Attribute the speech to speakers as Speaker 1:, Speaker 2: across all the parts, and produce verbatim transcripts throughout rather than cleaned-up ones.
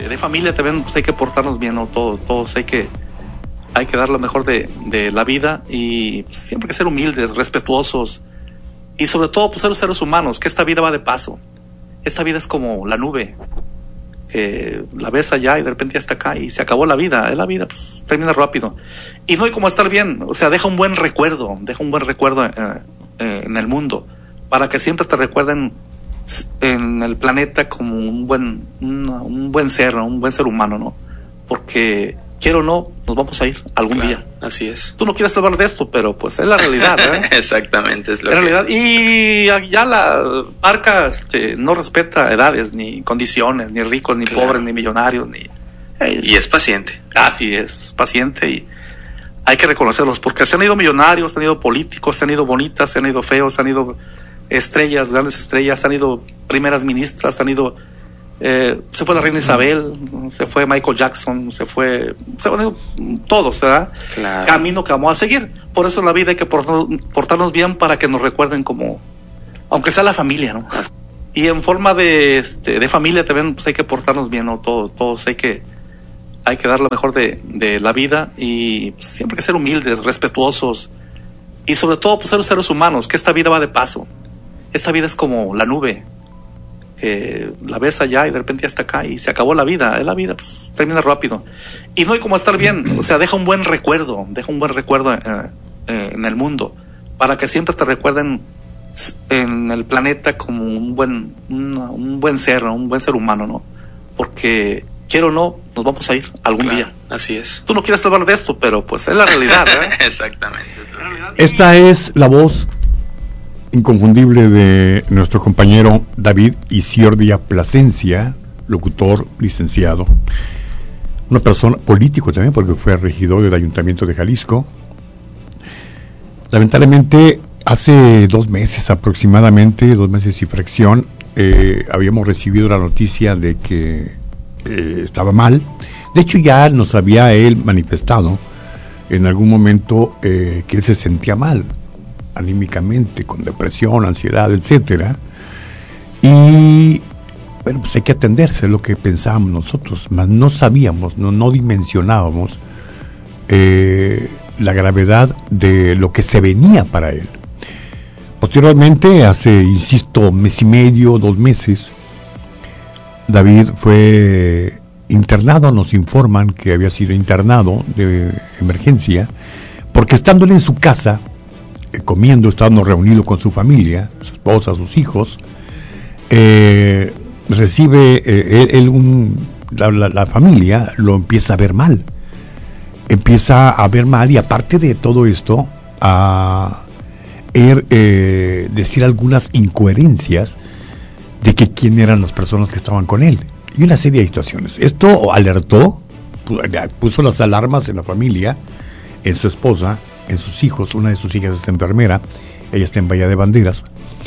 Speaker 1: de familia también pues hay que portarnos bien, ¿no? Todos, todos hay que, hay que dar lo mejor de, de la vida y siempre hay que ser humildes, respetuosos y sobre todo pues ser los seres humanos, que esta vida va de paso. Esta vida es como la nube, que la ves allá y de repente ya está acá y se acabó la vida. La vida pues termina rápido. Y no hay como estar bien, o sea, deja un buen recuerdo, deja un buen recuerdo eh, eh, en el mundo, para que siempre te recuerden en el planeta como un buen, un, un buen ser, un buen ser humano, ¿no? Porque quiero o no, nos vamos a ir algún
Speaker 2: claro,
Speaker 1: día.
Speaker 2: Así es.
Speaker 1: Tú no quieres hablar de esto, pero pues es la realidad, ¿eh?
Speaker 2: Exactamente, es lo
Speaker 1: es la
Speaker 2: que...
Speaker 1: realidad. Y ya la marca este, no respeta edades, ni condiciones, ni ricos, ni
Speaker 2: claro.
Speaker 1: pobres, ni millonarios, ni... Eh,
Speaker 2: y es paciente.
Speaker 1: Así es, paciente y hay que reconocerlos, porque se han ido millonarios, se han ido políticos, se han ido bonitas, se han ido feos, se han ido estrellas, grandes estrellas, se han ido primeras ministras, se han ido... Eh, se fue la reina Isabel, se fue Michael Jackson, se fue, se han ido todos, ¿verdad?
Speaker 2: Claro.
Speaker 1: Camino que vamos a seguir. Por eso en la vida hay que portarnos, portarnos bien para que nos recuerden como, aunque sea la familia, ¿no? Y en forma de, este, de familia también pues hay que portarnos bien, ¿no? Todos, todos hay que, hay que dar lo mejor de, de la vida y siempre hay que ser humildes, respetuosos y sobre todo pues ser los seres humanos, que esta vida va de paso. Esta vida es como la nube, que la ves allá y de repente ya está acá y se acabó la vida. La vida pues termina rápido. Y no hay como estar bien, o sea, deja un buen recuerdo, deja un buen recuerdo eh, eh, en el mundo, para que siempre te recuerden en el planeta como un buen, un, un buen ser, un buen ser humano, ¿no? Porque quiero o no, nos vamos a ir algún
Speaker 2: claro,
Speaker 1: día.
Speaker 2: Así es.
Speaker 1: Tú no quieres hablar de esto, pero pues es la realidad, ¿eh?
Speaker 2: Exactamente. Es la realidad.
Speaker 3: Esta es la voz inconfundible de nuestro compañero David Isiordia Plasencia, locutor, licenciado, una persona político también, porque fue regidor del Ayuntamiento de Jalisco. Lamentablemente, hace dos meses aproximadamente, dos meses y fracción, eh, habíamos recibido la noticia de que eh, estaba mal. De hecho, ya nos había él manifestado en algún momento eh, que él se sentía mal anímicamente, con depresión, ansiedad, etcétera. Y bueno, pues hay que atenderse, es lo que pensábamos nosotros, mas no sabíamos, no, no dimensionábamos eh, la gravedad de lo que se venía para él. Posteriormente, hace, insisto, mes y medio, dos meses, David fue internado, nos informan que había sido internado de emergencia, porque estando él en su casa, comiendo, estando reunido con su familia, su esposa, sus hijos, eh, recibe eh, él, él un, la, la, la familia lo empieza a ver mal, empieza a ver mal y aparte de todo esto, a er, eh, decir algunas incoherencias de que quién eran las personas que estaban con él y una serie de situaciones. Esto alertó, puso las alarmas en la familia, en su esposa, en sus hijos. Una de sus hijas es enfermera, ella está en Bahía de Banderas,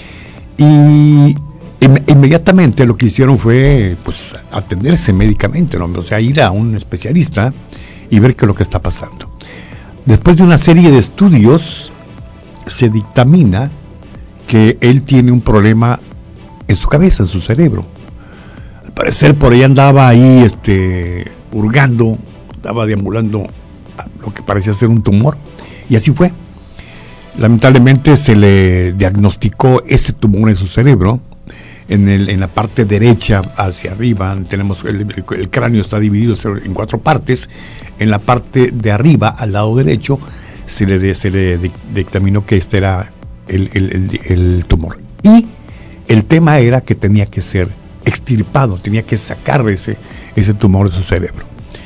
Speaker 3: y in, inmediatamente lo que hicieron fue pues atenderse médicamente, ¿no? O sea, ir a un especialista y ver qué es lo que está pasando. Después de una serie de estudios se dictamina que él tiene un problema en su cabeza, en su cerebro. Al parecer por ahí andaba ahí este hurgando, estaba deambulando lo que parecía ser un tumor. Y así fue. Lamentablemente se le diagnosticó ese tumor en su cerebro, en, el, en la parte derecha hacia arriba. Tenemos el, el, el cráneo está dividido en cuatro partes. En la parte de arriba, al lado derecho, se le, se le dictaminó que este era el, el, el, el tumor. Y el tema era que tenía que ser extirpado, tenía que sacar ese, ese tumor de su cerebro.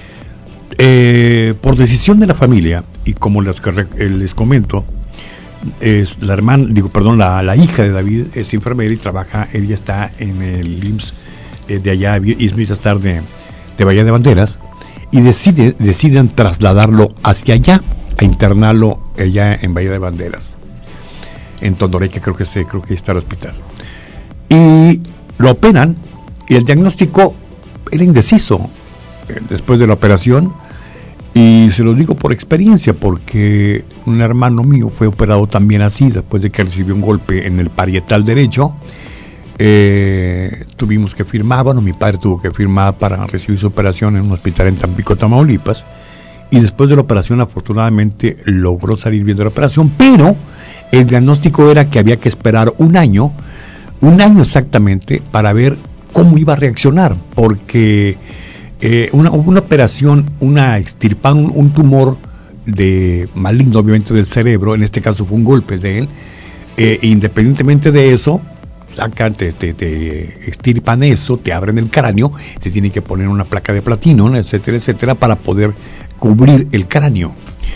Speaker 3: Eh, por decisión de la familia, y como les, les comento, es la hermana, digo, perdón, la, la hija de David es enfermera y trabaja, ella está en el I M S S eh, de allá, I M S S de, de Bahía de Banderas, y decide, deciden trasladarlo hacia allá, a internarlo allá en Bahía de Banderas, en Tondoray, que creo que, se, creo que está el hospital. Y lo operan, y el diagnóstico era indeciso eh, después de la operación. Y se lo digo por experiencia, porque un hermano mío fue operado también así, después de que recibió un golpe en el parietal derecho. eh, tuvimos que firmar, bueno, mi padre tuvo que firmar para recibir su operación en un hospital en Tampico, Tamaulipas, y después de la operación afortunadamente logró salir bien de la operación, pero el diagnóstico era que había que esperar un año, un año exactamente, para ver cómo iba a reaccionar, porque eh, una, una operación, una extirpar un, un tumor de maligno obviamente del cerebro, en este caso fue un golpe de él, eh, independientemente de eso, sacan, te, te, te extirpan eso, te abren el cráneo, te tienen que poner una placa de platino, etcétera, etcétera, para poder cubrir el cráneo.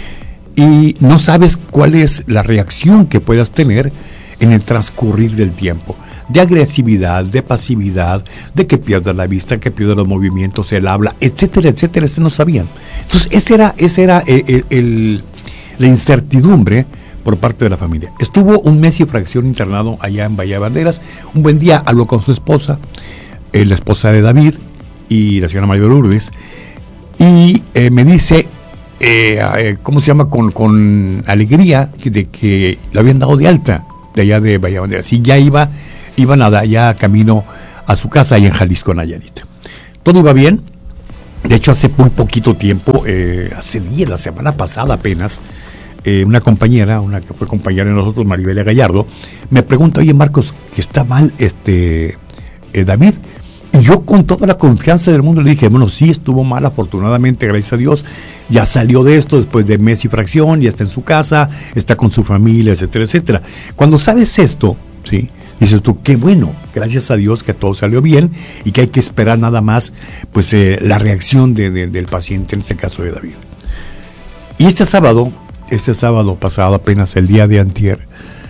Speaker 3: Y no sabes cuál es la reacción que puedas tener en el transcurrir del tiempo, de agresividad, de pasividad, de que pierdas la vista, que pierdas los movimientos, el habla, etcétera, etcétera. Ese no sabían. Entonces, ese era, ese era el, el, el, la incertidumbre por parte de la familia. Estuvo un mes y fracción internado allá en Bahía de Banderas. Un buen día habló con su esposa, eh, la esposa de David y la señora María Lourdes, y eh, me dice, eh, eh, ¿cómo se llama? Con, con alegría de que lo habían dado de alta de allá de Bahía de Banderas, y ya iba, iban allá camino a su casa allá en Jalisco, Nayarit. Todo iba bien. De hecho, hace muy poquito tiempo, eh, hace días, la semana pasada apenas, eh, una compañera, una que fue compañera de nosotros, Maribela Gallardo, me pregunta, oye Marcos, que está mal este eh, David. Y yo con toda la confianza del mundo le dije, bueno, sí estuvo mal, afortunadamente, gracias a Dios, ya salió de esto después de mes y fracción, ya está en su casa, está con su familia, etcétera, etcétera. Cuando sabes esto, ¿sí?, dices tú, qué bueno, gracias a Dios que todo salió bien y que hay que esperar nada más, pues, eh, la reacción de, de, del paciente, en este caso de David. Y este sábado, este sábado pasado, apenas el día de antier,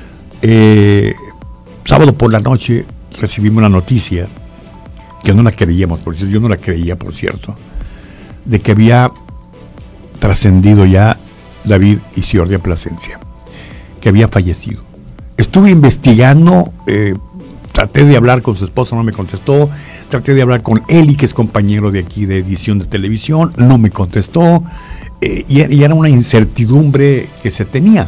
Speaker 3: eh, sábado por la noche, recibimos la noticia, que no la creíamos, por cierto, yo no la creía, por cierto, de que había trascendido ya David Isiordia Plasencia, que había fallecido. Estuve investigando, eh, traté de hablar con su esposa, no me contestó, traté de hablar con Eli, que es compañero de aquí de edición de televisión, no me contestó, eh, y, y era una incertidumbre que se tenía.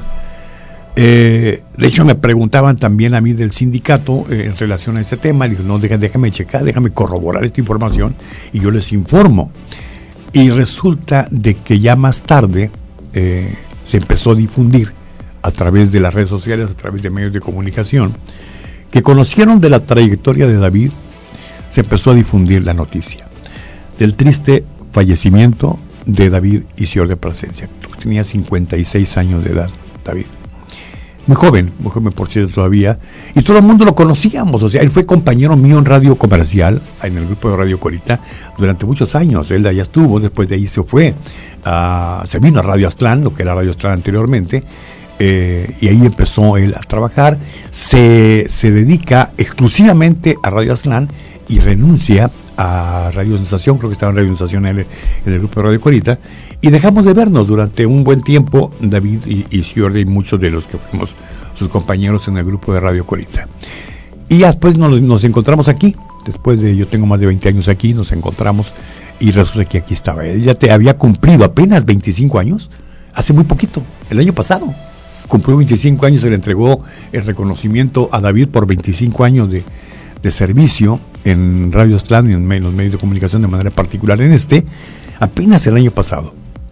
Speaker 3: Eh, de hecho me preguntaban también a mí del sindicato eh, en relación a ese tema, y dije, no, déjame, déjame checar, déjame corroborar esta información y yo les informo. Y resulta de que ya más tarde eh, se empezó a difundir a través de las redes sociales, a través de medios de comunicación, que conocieron de la trayectoria de David, se empezó a difundir la noticia del triste fallecimiento de David Isiordia Plasencia. Tenía cincuenta y seis años de edad, David. Muy joven, muy joven por cierto todavía, y todo el mundo lo conocíamos, o sea, él fue compañero mío en Radio Comercial, en el grupo de Radio Corita, durante muchos años. Él allá estuvo, después de ahí se fue, a, se vino a Radio Aztlán, lo que era Radio Aztlán anteriormente, eh, y ahí empezó él a trabajar. Se, se dedica exclusivamente a Radio Aztlán y renuncia a Radio Sensación, creo que estaba en Radio Sensación en el, en el grupo de Radio Corita, y dejamos de vernos durante un buen tiempo, David y, y Isiordia y muchos de los que fuimos sus compañeros en el grupo de Radio Corita. Y ya después nos, nos encontramos aquí, después de, yo tengo más de veinte años aquí, nos encontramos y resulta que aquí estaba. Él ya te había cumplido apenas veinticinco años, hace muy poquito, el año pasado. Cumplió veinticinco años, se le entregó el reconocimiento a David por veinticinco años de, de servicio en Radio Aztlán y en los medios de comunicación, de manera particular en este, apenas el año pasado.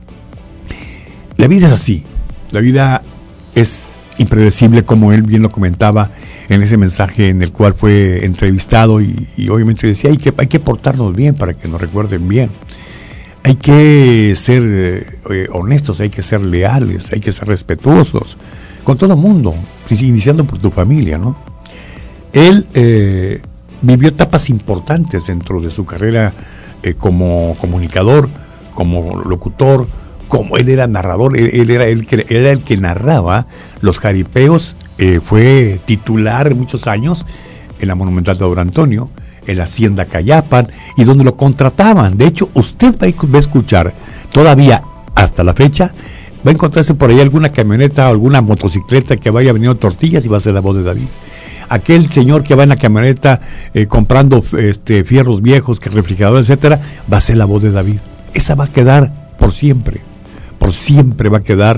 Speaker 3: La vida es así, la vida es impredecible, como él bien lo comentaba en ese mensaje en el cual fue entrevistado, y, y obviamente decía, hay que, hay que portarnos bien para que nos recuerden bien, hay que ser eh, honestos, hay que ser leales, hay que ser respetuosos con todo el mundo, iniciando por tu familia, ¿no? Él eh, vivió etapas importantes dentro de su carrera eh, como comunicador, como locutor, como él era narrador. Él, él, era, el que, él era el que narraba los jaripeos, eh, fue titular muchos años en la Monumental de Don Antonio, en la Hacienda Cayapan, y donde lo contrataban. De hecho, usted va a escuchar todavía hasta la fecha, va a encontrarse por ahí alguna camioneta o alguna motocicleta que vaya vendiendo tortillas y va a ser la voz de David. Aquel señor que va en la camioneta eh, comprando este, fierros viejos, que refrigerador, etcétera, va a ser la voz de David. Esa va a quedar por siempre, por siempre va a quedar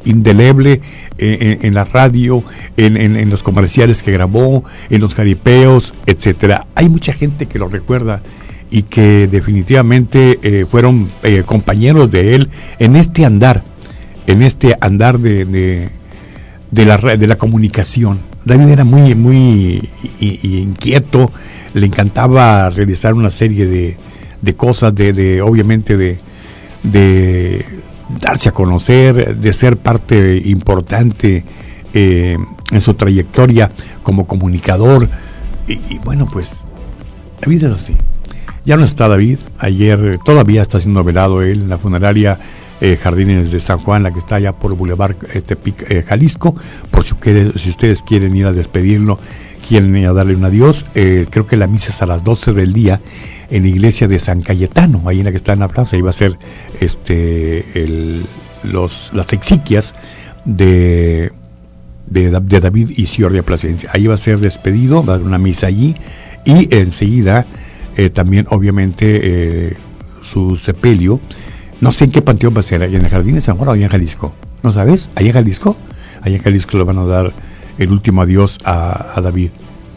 Speaker 3: indeleble eh, en, en la radio, en, en, en los comerciales que grabó, en los jaripeos, etcétera. Hay mucha gente que lo recuerda y que definitivamente eh, fueron eh, compañeros de él en este andar, en este andar de, de, de, la, de la comunicación. David era muy, muy y, y inquieto, le encantaba realizar una serie de, de cosas, de, de obviamente de, de darse a conocer, de ser parte importante eh, en su trayectoria como comunicador. Y, y bueno, pues David es así. Ya no está David. Ayer todavía está siendo velado él en la funeraria eh, Jardines de San Juan, la que está allá por Boulevard eh, Tepic, eh, Jalisco. Por si ustedes, si ustedes quieren ir a despedirlo, quieren ir a darle un adiós, eh, creo que la misa es a las doce del día en la iglesia de San Cayetano, ahí en la que está en la plaza. Ahí va a ser este el, los, las exequias de, de, de David Isiordia Plasencia. Ahí va a ser despedido, va a haber una misa allí y enseguida eh, también obviamente eh, su sepelio. No sé en qué panteón va a ser, ahí en el Jardín de San Juan o allá en Jalisco. ¿No sabes? ¿Ahí en Jalisco? Ahí en Jalisco le van a dar el último adiós a, a David.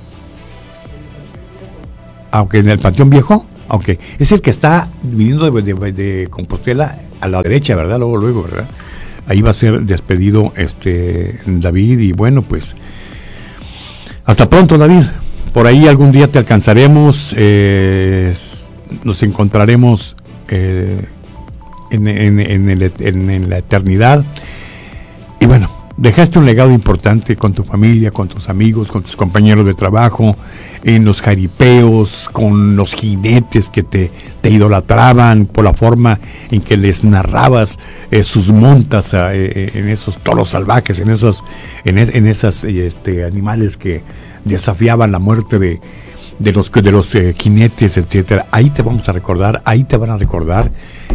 Speaker 3: Aunque en el Panteón Viejo, aunque es el que está viniendo de, de, de Compostela a la derecha, ¿verdad? Luego, luego, ¿verdad? Ahí va a ser despedido este David. Y bueno, pues hasta pronto, David. Por ahí algún día te alcanzaremos, eh, nos encontraremos eh, en, en, en, el, en, en la eternidad. Y bueno, dejaste un legado importante con tu familia, con tus amigos, con tus compañeros de trabajo, en los jaripeos, con los jinetes que te, te idolatraban por la forma en que les narrabas eh, sus montas eh, en esos toros salvajes, en esos en, es, en esas este, animales que desafiaban la muerte de, de los de los eh, jinetes, etcétera. Ahí te vamos a recordar, ahí te van a recordar.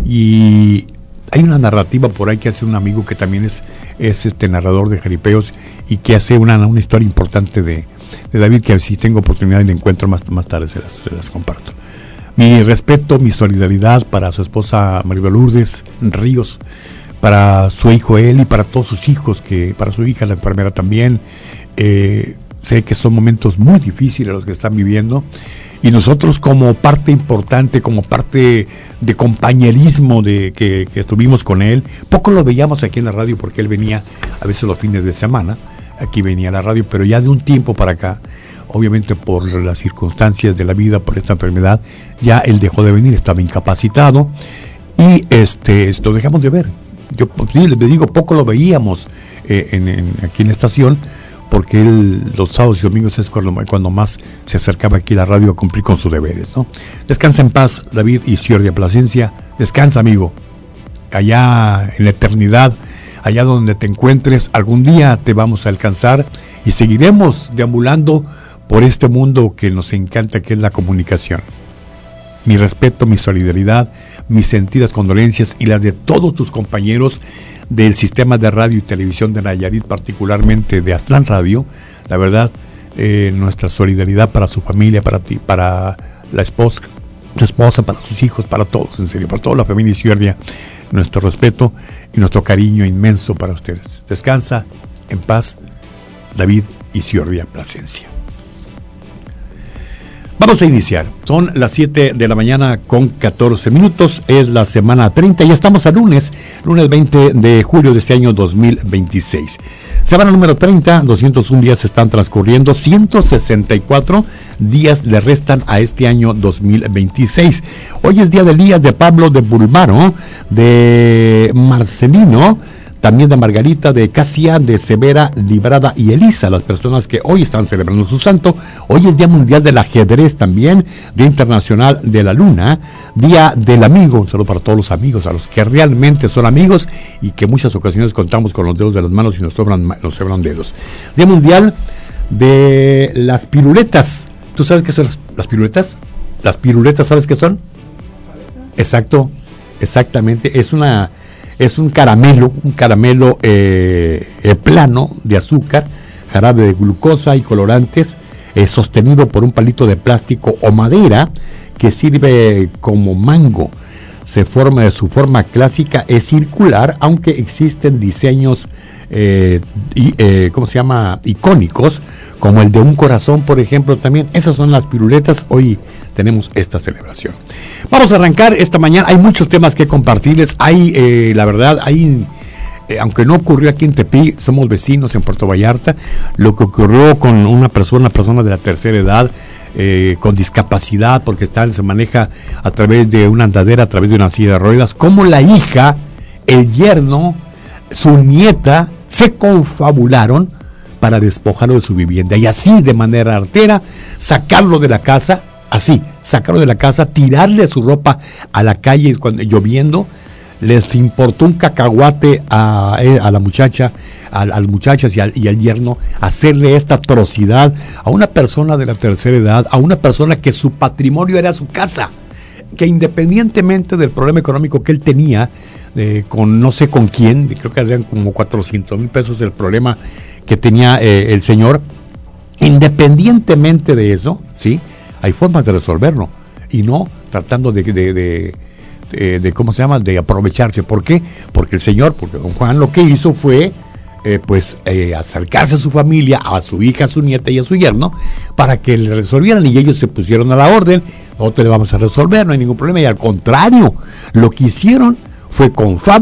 Speaker 3: Y hay una narrativa por ahí que hace un amigo que también es, es este narrador de jaripeos y que hace una, una historia importante de, de David, que si tengo oportunidad y le encuentro más, más tarde se las, se las comparto. Mi respeto, mi solidaridad para su esposa Maribel Lourdes Ríos, para su hijo él y para todos sus hijos, que para su hija la enfermera también. Eh, sé que son momentos muy difíciles los que están viviendo. Y nosotros como parte importante, como parte de compañerismo de que, que tuvimos con él, poco lo veíamos aquí en la radio porque él venía a veces los fines de semana, aquí venía a la radio, pero ya de un tiempo para acá, obviamente por las circunstancias de la vida, por esta enfermedad, ya él dejó de venir, estaba incapacitado y este esto dejamos de ver. Yo sí, les digo, poco lo veíamos eh, en, en, aquí en la estación, porque él los sábados y domingos es cuando, cuando más se acercaba aquí a la radio a cumplir con sus deberes, ¿no? Descansa en paz, David Isiordia Plasencia. Descansa, amigo. Allá en la eternidad, allá donde te encuentres, algún día te vamos a alcanzar y seguiremos deambulando por este mundo que nos encanta, que es la comunicación. Mi respeto, mi solidaridad, mis sentidas condolencias y las de todos tus compañeros del sistema de radio y televisión de Nayarit, particularmente de Aztlán Radio. La verdad, eh, nuestra solidaridad para su familia, para ti, para la esposa, tu esposa, para sus hijos, para todos, en serio, para toda la familia Isiordia, nuestro respeto y nuestro cariño inmenso para ustedes. Descansa en paz, David Isiordia Plasencia. Vamos a iniciar. Son las siete de la mañana con catorce minutos. Es la semana treinta. Ya estamos a lunes, lunes veinte de julio de este año dos mil veintiséis. Semana número treinta, doscientos un días están transcurriendo, ciento sesenta y cuatro días le restan a este año dos mil veintiséis. Hoy es día de Elías, de Pablo, de Bulmaro, de Marcelino, también de Margarita, de Casia, de Severa, Librada y Elisa, las personas que hoy están celebrando su santo. Hoy es Día Mundial del Ajedrez también, Día Internacional de la Luna, Día del Amigo. Un saludo para todos los amigos, a los que realmente son amigos y que en muchas ocasiones contamos con los dedos de las manos y nos sobran, nos sobran dedos. Día Mundial de las Piruletas. ¿Tú sabes qué son las, las piruletas? Las piruletas, ¿sabes qué son? Exacto, exactamente, es una... Es un caramelo, un caramelo eh, eh, plano de azúcar, jarabe de glucosa y colorantes, eh, sostenido por un palito de plástico o madera que sirve como mango. se forma de su forma clásica, es circular, aunque existen diseños eh, y, eh, ¿cómo se llama? icónicos, como el de un corazón, por ejemplo, también. Esas son las piruletas. Hoy tenemos esta celebración. Vamos a arrancar esta mañana. Hay muchos temas que compartirles. Hay, eh, la verdad, hay, eh, aunque no ocurrió aquí en Tepic, somos vecinos en Puerto Vallarta, lo que ocurrió con una persona, una persona de la tercera edad, eh, con discapacidad, porque está, se maneja a través de una andadera, a través de una silla de ruedas, como la hija, el yerno, su nieta, se confabularon para despojarlo de su vivienda, y así, de manera artera, sacarlo de la casa, así, sacarlo de la casa, tirarle su ropa a la calle cuando lloviendo. Les importó un cacahuate a, a la muchacha, a, a las muchachas y al, y al yerno, hacerle esta atrocidad a una persona de la tercera edad, a una persona que su patrimonio era su casa, que independientemente del problema económico que él tenía, eh, con no sé con quién, creo que eran como cuatrocientos mil pesos el problema que tenía eh, el señor, independientemente de eso, ¿sí? Hay formas de resolverlo, y no tratando de, de, de, de, de ¿cómo se llama?, de aprovecharse. ¿Por qué? Porque el señor, porque don Juan lo que hizo fue, eh, pues, eh, acercarse a su familia, a su hija, a su nieta y a su yerno, para que le resolvieran, y ellos se pusieron a la orden. Nosotros le vamos a resolver, no hay ningún problema, y al contrario, lo que hicieron fue confabulación